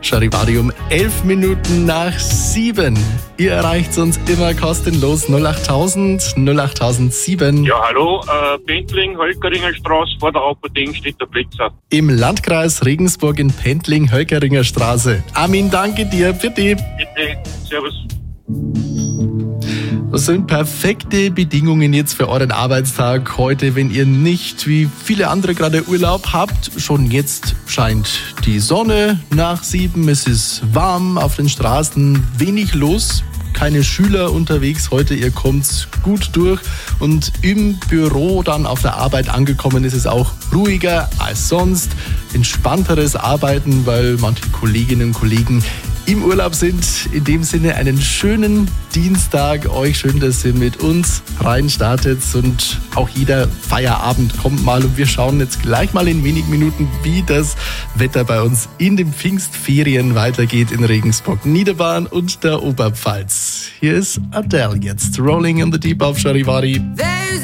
Charivari um 11 Minuten nach 7. Ihr erreicht uns immer kostenlos 08000 08007. Ja, hallo, Pendling, Hölkeringer Straße, vor der Apotheke steht der Blitzer. Im Landkreis Regensburg in Pendling, Hölkeringer Straße. Armin, danke dir. Bitte. Bitte, servus. Das sind perfekte Bedingungen jetzt für euren Arbeitstag heute, wenn ihr nicht wie viele andere gerade Urlaub habt. Schon jetzt scheint die Sonne nach 7, es ist warm auf den Straßen, wenig los. Keine Schüler unterwegs heute, ihr kommt gut durch und im Büro dann auf der Arbeit angekommen ist es auch ruhiger als sonst, entspannteres Arbeiten, weil manche Kolleginnen und Kollegen im Urlaub sind. In dem Sinne einen schönen Dienstag, euch schön, dass ihr mit uns reinstartet und auch jeder Feierabend kommt mal und wir schauen jetzt gleich mal in wenigen Minuten, wie das Wetter bei uns in den Pfingstferien weitergeht in Regensburg, Niederbayern und der Oberpfalz. Hier ist Adele jetzt, Rolling in the Deep auf Charivari.